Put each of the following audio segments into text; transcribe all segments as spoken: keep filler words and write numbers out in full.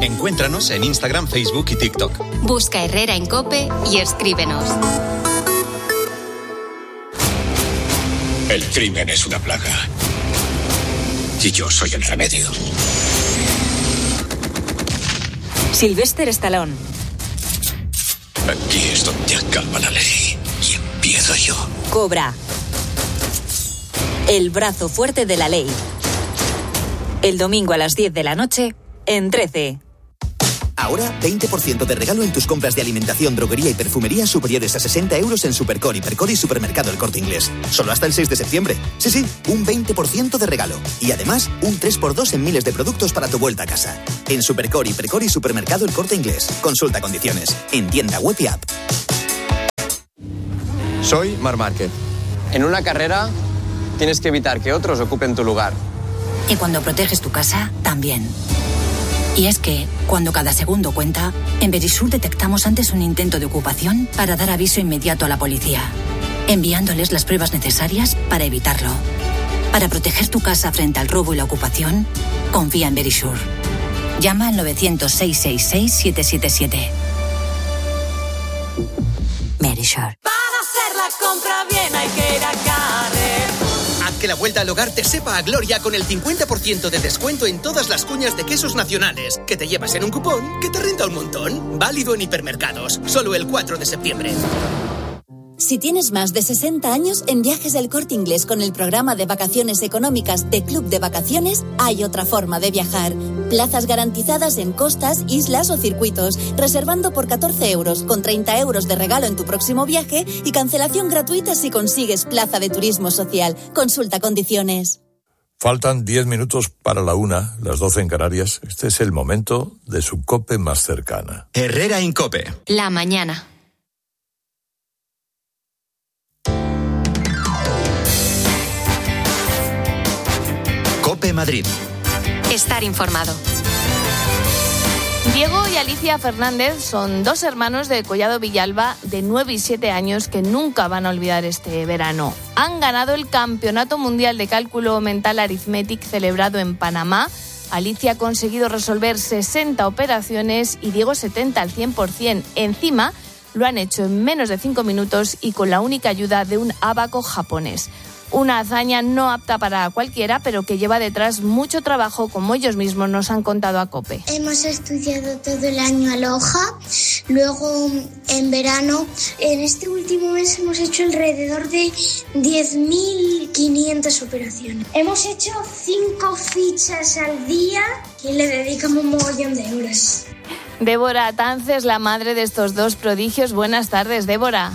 Encuéntranos en Instagram, Facebook y TikTok. Busca Herrera en COPE y escríbenos. El crimen es una plaga. Y yo soy el remedio. Sylvester Stallone. Aquí es donde acaba la ley. Y empiezo yo. Cobra. El brazo fuerte de la ley. El domingo a las diez de la noche, en trece. Ahora, veinte por ciento de regalo en tus compras de alimentación, droguería y perfumería superiores a sesenta euros en Supercore, Hipercor y Supermercado El Corte Inglés. Solo hasta el seis de septiembre. Sí, sí, un veinte por ciento de regalo. Y además, un tres por dos en miles de productos para tu vuelta a casa. En Supercore, Hipercor y Supermercado El Corte Inglés. Consulta condiciones. En tienda web y app. Soy Marc Márquez. En una carrera, tienes que evitar que otros ocupen tu lugar. Y cuando proteges tu casa, también. Y es que, cuando cada segundo cuenta, en Verisur detectamos antes un intento de ocupación para dar aviso inmediato a la policía, enviándoles las pruebas necesarias para evitarlo. Para proteger tu casa frente al robo y la ocupación, confía en Verisur. Llama al nueve cero cero, seis seis seis, siete siete siete. Verisur. Para hacer la compra bien hay que ir a Carrer. Haz que la vuelta al hogar te sepa a gloria con el cincuenta por ciento de descuento en todas las cuñas de quesos nacionales, que te llevas en un cupón que te renta un montón. Válido en hipermercados, solo el cuatro de septiembre. Si tienes más de sesenta años, en Viajes del Corte Inglés con el programa de vacaciones económicas de Club de Vacaciones, hay otra forma de viajar. Plazas garantizadas en costas, islas o circuitos, reservando por catorce euros, con treinta euros de regalo en tu próximo viaje y cancelación gratuita si consigues plaza de turismo social. Consulta condiciones. Faltan diez minutos para la una, las doce en Canarias. Este es el momento de su COPE más cercana. Herrera en COPE. La mañana. COPE Madrid. Estar informado. Diego y Alicia Fernández son dos hermanos de Collado Villalba de nueve y siete años que nunca van a olvidar este verano. Han ganado el Campeonato Mundial de Cálculo Mental Arithmetic celebrado en Panamá. Alicia ha conseguido resolver sesenta operaciones y Diego setenta al cien por ciento. Encima, lo han hecho en menos de cinco minutos y con la única ayuda de un ábaco japonés. Una hazaña no apta para cualquiera, pero que lleva detrás mucho trabajo, como ellos mismos nos han contado a COPE. Hemos estudiado todo el año aloja, luego en verano, en este último mes hemos hecho alrededor de diez mil quinientas operaciones. Hemos hecho cinco fichas al día y le dedicamos un mogollón de horas. Débora Tance es la madre de estos dos prodigios. Buenas tardes, Débora.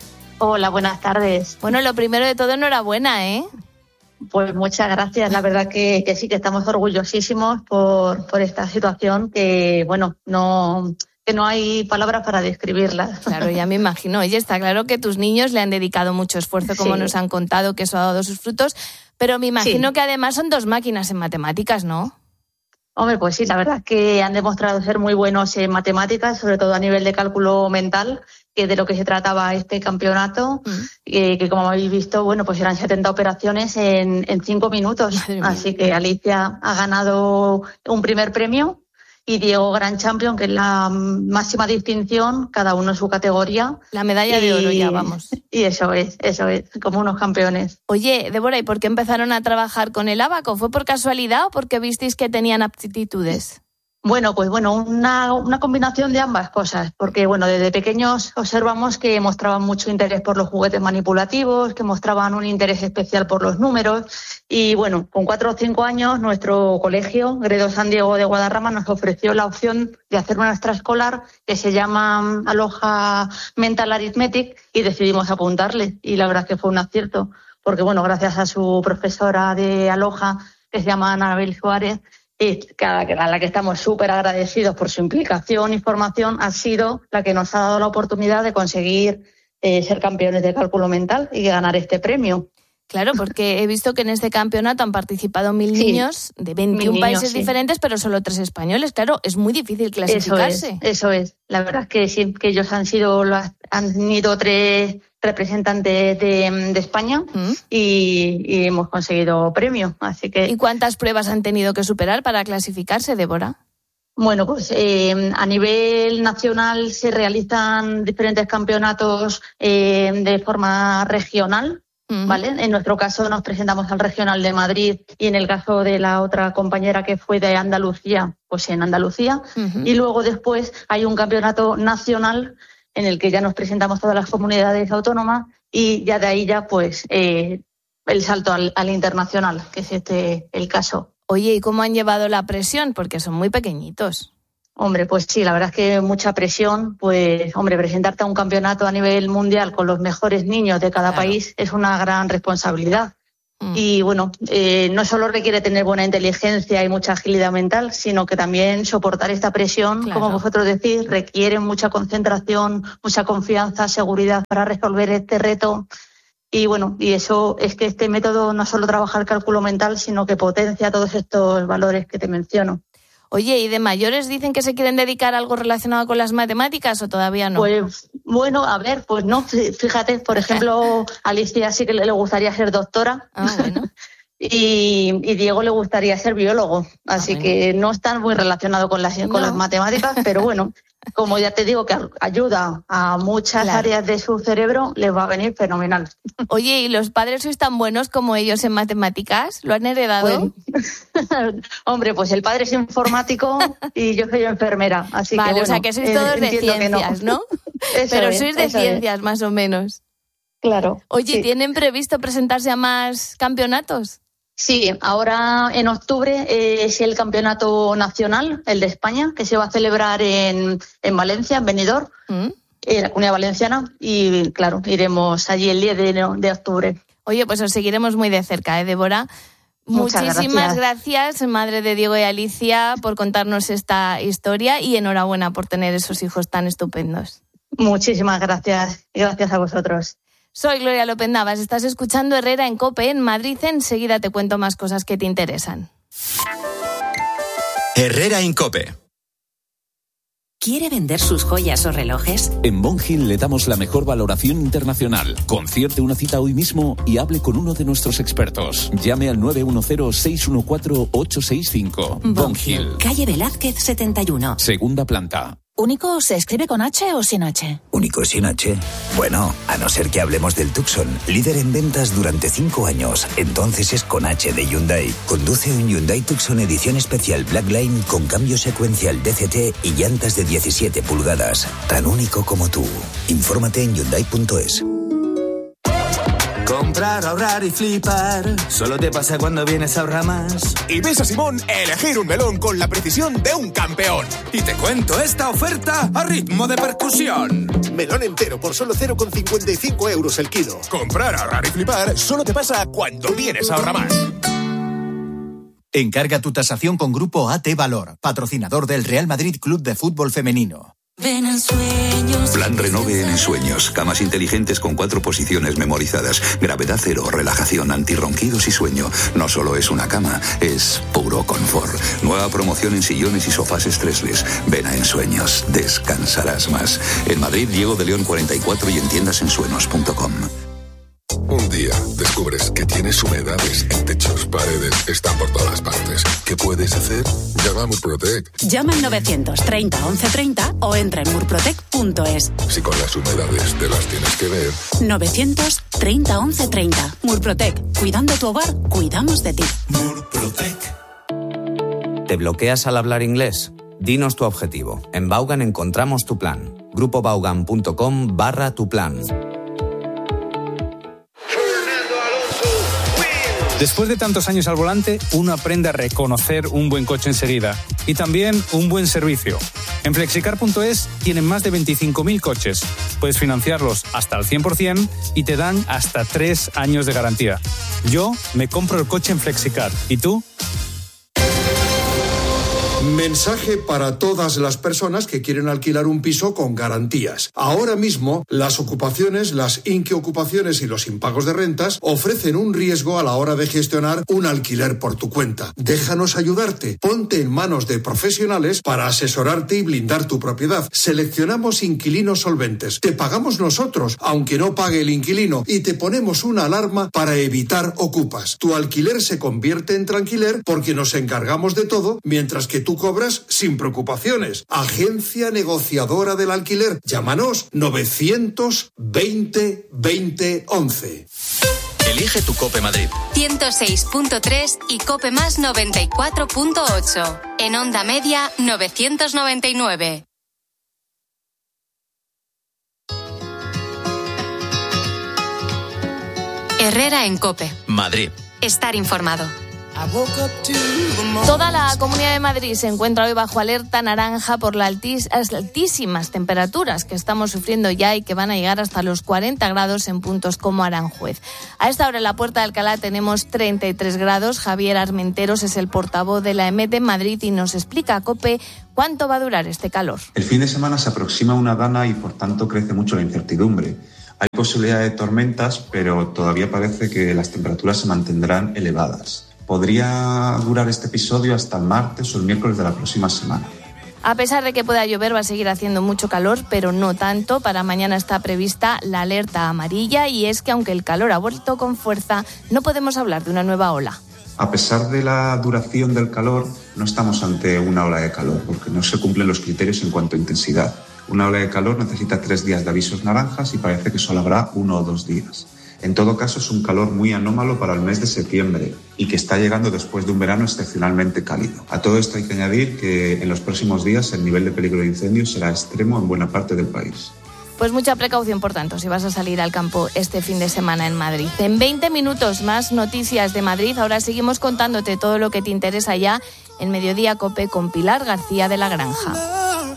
Hola, buenas tardes. Bueno, lo primero de todo, enhorabuena, ¿eh? Pues muchas gracias. La verdad que, que sí, que estamos orgullosísimos por, por esta situación que, bueno, no, que no hay palabras para describirla. Claro, ya me imagino. Oye, está claro que tus niños le han dedicado mucho esfuerzo, como sí. Nos han contado, que eso ha dado sus frutos, pero me imagino sí. Que además son dos máquinas en matemáticas, ¿no? Hombre, pues sí, la verdad es que han demostrado ser muy buenos en matemáticas, sobre todo a nivel de cálculo mental, que de lo que se trataba este campeonato, mm. eh, que como habéis visto, bueno, pues eran setenta operaciones en, en cinco minutos. Así que Alicia ha ganado un primer premio y Diego Grand Champion, que es la máxima distinción, cada uno en su categoría. La medalla y, de oro ya, vamos. Y eso es, eso es, como unos campeones. Oye, Débora, ¿y por qué empezaron a trabajar con el ábaco? ¿Fue por casualidad o porque visteis que tenían aptitudes? Bueno, pues bueno, una, una combinación de ambas cosas, porque bueno, desde pequeños observamos que mostraban mucho interés por los juguetes manipulativos, que mostraban un interés especial por los números y bueno, con cuatro o cinco años nuestro colegio, Gredo San Diego de Guadarrama, nos ofreció la opción de hacer una extraescolar que se llama Aloha Mental Arithmetic y decidimos apuntarle y la verdad es que fue un acierto, porque bueno, gracias a su profesora de Aloha, que se llama Anabel Suárez, y a la que estamos súper agradecidos por su implicación y formación, ha sido la que nos ha dado la oportunidad de conseguir eh, ser campeones de cálculo mental y ganar este premio. Claro, porque he visto que en este campeonato han participado mil sí, niños de veintiún niños, países sí. diferentes, pero solo tres españoles. Claro, es muy difícil clasificarse. Eso es, eso es. La verdad es que sí, que ellos han sido, han ido tres representantes de, de España ¿Mm? y, y hemos conseguido premio. Así que. ¿Y cuántas pruebas han tenido que superar para clasificarse, Débora? Bueno, pues eh, a nivel nacional se realizan diferentes campeonatos eh, de forma regional. ¿Vale? En nuestro caso nos presentamos al Regional de Madrid y en el caso de la otra compañera que fue de Andalucía, pues en Andalucía. Uh-huh. Y luego después hay un campeonato nacional en el que ya nos presentamos todas las comunidades autónomas y ya de ahí ya pues eh, el salto al, al internacional, que es este el caso. Oye, ¿y cómo han llevado la presión? Porque son muy pequeñitos. Hombre, pues sí, la verdad es que mucha presión, pues, hombre, presentarte a un campeonato a nivel mundial con los mejores niños de cada claro. país es una gran responsabilidad. Mm. Y bueno, eh, no solo requiere tener buena inteligencia y mucha agilidad mental, sino que también soportar esta presión, claro. como vosotros decís, requiere mucha concentración, mucha confianza, seguridad para resolver este reto. Y bueno, y eso es que este método no solo trabaja el cálculo mental, sino que potencia todos estos valores que te menciono. Oye, ¿y de mayores dicen que se quieren dedicar a algo relacionado con las matemáticas o todavía no? Pues bueno, a ver, pues no, fíjate, por ejemplo, Alicia sí que le gustaría ser doctora. Ah, bueno. Y, y Diego le gustaría ser biólogo, así ah, bueno. que no están muy relacionados con las, no. con las matemáticas, pero bueno, como ya te digo que ayuda a muchas claro. áreas de su cerebro, les va a venir fenomenal. Oye, ¿y los padres sois tan buenos como ellos en matemáticas? ¿Lo han heredado? Pues, hombre, pues el padre es informático y yo soy enfermera, así vale, que bueno, o sea que sois todos de ciencias, ¿no? ¿no? Pero es, sois de ciencias, es. más o menos. Claro. Oye, sí. ¿tienen previsto presentarse a más campeonatos? Sí, ahora en octubre eh, es el campeonato nacional, el de España, que se va a celebrar en, en Valencia, en Benidorm, ¿Mm? en la Comunidad Valenciana, y claro, iremos allí el diez de octubre. Oye, pues os seguiremos muy de cerca, ¿eh, Débora? Muchas Muchísimas gracias. gracias, madre de Diego y Alicia, por contarnos esta historia y enhorabuena por tener esos hijos tan estupendos. Muchísimas gracias y gracias a vosotros. Soy Gloria López Navas, estás escuchando Herrera en COPE en Madrid. Enseguida te cuento más cosas que te interesan. Herrera en COPE. ¿Quiere vender sus joyas o relojes? En Bon Hill le damos la mejor valoración internacional. Concierte una cita hoy mismo y hable con uno de nuestros expertos. Llame al nueve uno cero, seis uno cuatro, ocho seis cinco. Bon Hill. Calle Velázquez setenta y uno. Segunda planta. ¿Único se escribe con H o sin H? ¿Único sin H? Bueno, a no ser que hablemos del Tucson, líder en ventas durante cinco años. Entonces es con H de Hyundai. Conduce un Hyundai Tucson edición especial Blackline con cambio secuencial D C T y llantas de diecisiete pulgadas. Tan único como tú. Infórmate en Hyundai punto es. Comprar, ahorrar y flipar. Solo te pasa cuando vienes a ahorrar más. Y ves a Simón elegir un melón con la precisión de un campeón. Y te cuento esta oferta a ritmo de percusión. Melón entero por solo cero coma cincuenta y cinco euros el kilo. Comprar, ahorrar y flipar solo te pasa cuando vienes a ahorrar más. Encarga tu tasación con Grupo A T Valor, patrocinador del Real Madrid Club de Fútbol Femenino. Ven en sueños. Plan Renove en Ensueños. Camas inteligentes con cuatro posiciones memorizadas. Gravedad cero, relajación, antirronquidos y sueño. No solo es una cama, es puro confort. Nueva promoción en sillones y sofás estresles. Ven a Ensueños. Descansarás más. En Madrid, Diego de León cuarenta y cuatro y en tiendas ensueños punto com. Un día descubres que tienes humedades en techos, paredes, están por todas partes. ¿Qué puedes hacer? Llama a Murprotec. Llama al novecientos treinta once treinta o entra en murprotec punto es. Si con las humedades te las tienes que ver. novecientos treinta once treinta. Murprotec. Cuidando tu hogar, cuidamos de ti. Murprotec. ¿Te bloqueas al hablar inglés? Dinos tu objetivo. En Vaughan encontramos tu plan. grupo vaughan punto com barra tu plan. Después de tantos años al volante, uno aprende a reconocer un buen coche enseguida y también un buen servicio. En flexicar punto es tienen más de veinticinco mil coches. Puedes financiarlos hasta el cien por ciento y te dan hasta tres años de garantía. Yo me compro el coche en Flexicar. ¿Y tú? Mensaje para todas las personas que quieren alquilar un piso con garantías. Ahora mismo, las ocupaciones, las inquiocupaciones y los impagos de rentas ofrecen un riesgo a la hora de gestionar un alquiler por tu cuenta. Déjanos ayudarte. Ponte en manos de profesionales para asesorarte y blindar tu propiedad. Seleccionamos inquilinos solventes. Te pagamos nosotros, aunque no pague el inquilino, y te ponemos una alarma para evitar ocupas. Tu alquiler se convierte en tranquiler porque nos encargamos de todo, mientras que tú cobras sin preocupaciones. Agencia negociadora del alquiler. Llámanos novecientos veinte veinte once. Elige tu Cope Madrid. ciento seis punto tres y Cope Más noventa y cuatro punto ocho. En onda media novecientos noventa y nueve. Herrera en Cope. Madrid. Estar informado. Toda la Comunidad de Madrid se encuentra hoy bajo alerta naranja por las altísimas temperaturas que estamos sufriendo ya y que van a llegar hasta los cuarenta grados en puntos como Aranjuez. A esta hora en la Puerta de Alcalá tenemos treinta y tres grados. Javier Armenteros es el portavoz de la E M E D de Madrid y nos explica a COPE cuánto va a durar este calor. El fin de semana se aproxima una dana y por tanto crece mucho la incertidumbre. Hay posibilidad de tormentas, pero todavía parece que las temperaturas se mantendrán elevadas. Podría durar este episodio hasta el martes o el miércoles de la próxima semana. A pesar de que pueda llover, va a seguir haciendo mucho calor, pero no tanto. Para mañana está prevista la alerta amarilla y es que aunque el calor ha vuelto con fuerza, no podemos hablar de una nueva ola. A pesar de la duración del calor, no estamos ante una ola de calor, porque no se cumplen los criterios en cuanto a intensidad. Una ola de calor necesita tres días de avisos naranjas y parece que solo habrá uno o dos días. En todo caso, es un calor muy anómalo para el mes de septiembre y que está llegando después de un verano excepcionalmente cálido. A todo esto hay que añadir que en los próximos días el nivel de peligro de incendios será extremo en buena parte del país. Pues mucha precaución, por tanto, si vas a salir al campo este fin de semana en Madrid. En veinte minutos más noticias de Madrid. Ahora seguimos contándote todo lo que te interesa ya en Mediodía Cope con Pilar García de la Granja.